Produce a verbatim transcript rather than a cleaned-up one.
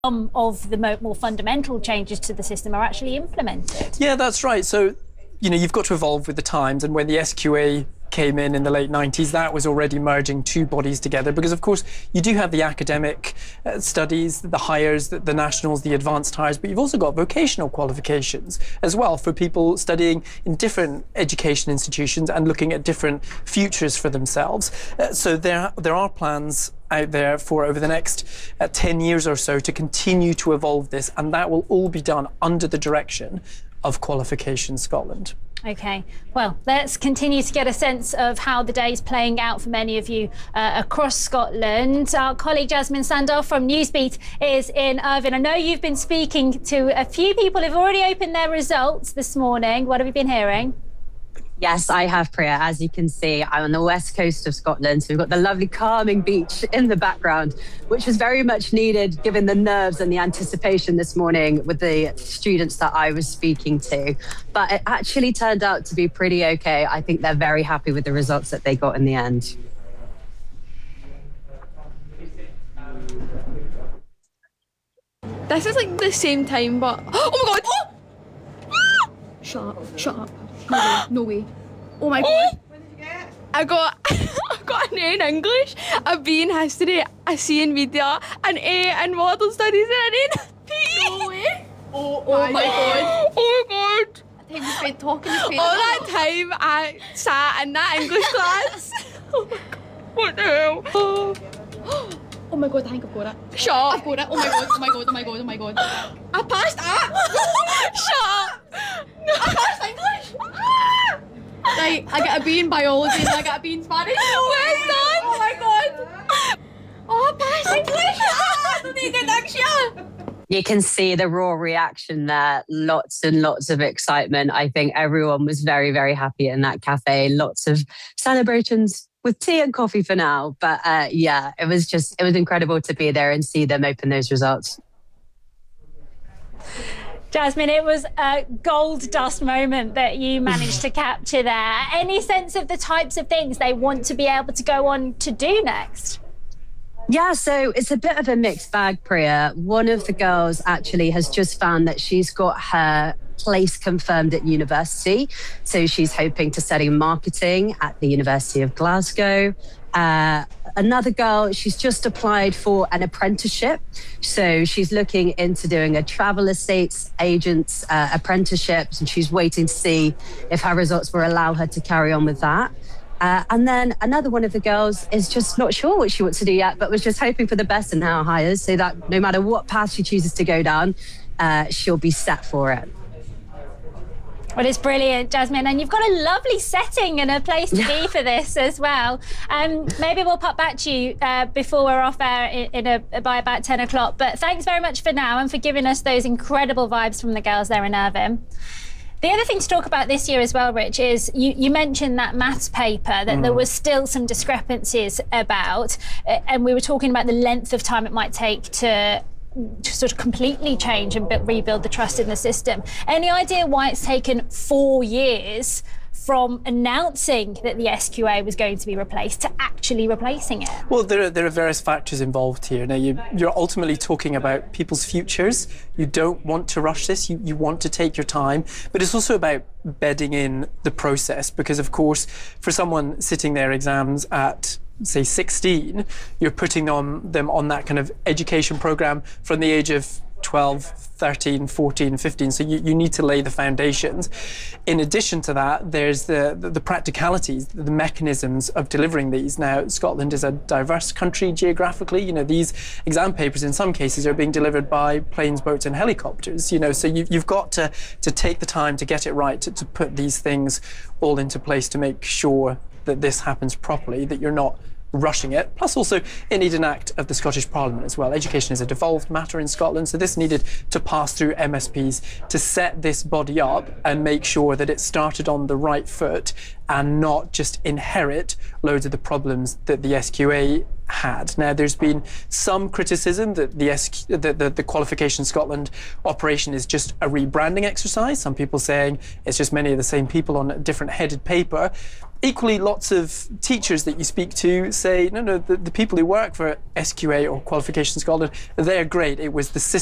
some of the more fundamental changes to the system are actually implemented. Yeah, that's right. So, you know, you've got to evolve with the times, and when the S Q A came in in the late nineties, that was already merging two bodies together, because of course you do have the academic uh, studies, the hires, the, the nationals, the advanced hires, but you've also got vocational qualifications as well for people studying in different education institutions and looking at different futures for themselves. Uh, so there, there are plans out there for over the next uh, ten years or so to continue to evolve this, and that will all be done under the direction of Qualifications Scotland. OK, well, let's continue to get a sense of how the day's playing out for many of you uh, across Scotland. Our colleague Jasmine Sandell from Newsbeat is in Irvine. I know you've been speaking to a few people who've already opened their results this morning. What have you been hearing? Yes, I have, Priya. As you can see, I'm on the west coast of Scotland, so we've got the lovely calming beach in the background, which was very much needed given the nerves and the anticipation this morning with the students that I was speaking to. But it actually turned out to be pretty okay. I think they're very happy with the results that they got in the end. This is like the same time, but oh my god! Oh! Shut up! Shut up! No way! No way! Oh my god! What did you get? I got I got an A in English, a B in history, a C in media, an A in model studies, and an A in P E. No way! Oh, oh my, my god. god! Oh my god! I think you spent talking to All that time I sat in that English class. Oh my god! What the hell? Oh. Oh my god, I think I've got it. Shut up. I've got it. Oh my god, oh my god, oh my god, oh my god. I passed that. Shut up. No. I passed English. Ah. Right, I got a B in biology and I got a B in Spanish. Well done. Oh my god. Oh, I passed English. Ah, I don't need it next year. You can see the raw reaction there. Lots and lots of excitement. I think everyone was very, very happy in that cafe. Lots of celebrations with tea and coffee for now. But uh, yeah, it was just, it was incredible to be there and see them open those results. Jasmine, it was a gold dust moment that you managed to capture there. Any sense of the types of things they want to be able to go on to do next? Yeah, so it's a bit of a mixed bag, Priya. One of the girls actually has just found that she's got her place confirmed at university. So she's hoping to study marketing at the University of Glasgow. Uh, another girl, she's just applied for an apprenticeship. So she's looking into doing a travel estates agent's uh, apprenticeship, and she's waiting to see if her results will allow her to carry on with that. Uh, and then another one of the girls is just not sure what she wants to do yet, but was just hoping for the best in her hires, so that no matter what path she chooses to go down, uh, she'll be set for it. Well, it's brilliant, Jasmine, and you've got a lovely setting and a place to be for this as well. Um, maybe we'll pop back to you uh, before we're off air in, in a, by about ten o'clock. But thanks very much for now and for giving us those incredible vibes from the girls there in Irvine. The other thing to talk about this year as well, Rich, is you, you mentioned that maths paper that mm. there was still some discrepancies about, uh, and we were talking about the length of time it might take to to sort of completely change and rebuild the trust in the system. Any idea why it's taken four years from announcing that the S Q A was going to be replaced to actually replacing it? Well, there are, there are various factors involved here. Now, you, you're ultimately talking about people's futures. You don't want to rush this. You, you want to take your time. But it's also about bedding in the process, because, of course, for someone sitting their exams at say sixteen, you're putting on them on that kind of education program from the age of twelve, thirteen, fourteen, fifteen. So you, you need to lay the foundations. In addition to that, there's the, the, the practicalities, the mechanisms of delivering these. Now, Scotland is a diverse country geographically. You know, these exam papers in some cases are being delivered by planes, boats and helicopters. You know, so you, you've got to, to take the time to get it right, to, to put these things all into place to make sure that this happens properly, that you're not rushing it. Plus also it needed an act of the Scottish Parliament as well. Education is a devolved matter in Scotland, so this needed to pass through M S Ps to set this body up and make sure that it started on the right foot and not just inherit loads of the problems that the S Q A had. Now, there's been some criticism that the, S Q, the, the, the Qualification Scotland operation is just a rebranding exercise. Some people saying it's just many of the same people on a different headed paper. Equally, lots of teachers that you speak to say, no, no, the, the people who work for S Q A or Qualification Scotland, they're great. It was the system